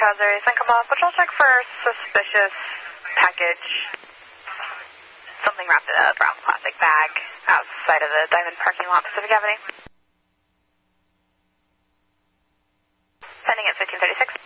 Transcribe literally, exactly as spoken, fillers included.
Calgary, then come off. Patrol check for suspicious package. Something wrapped in a brown plastic bag outside of the Diamond parking lot, Pacific Avenue. Sending at fifteen thirty-six.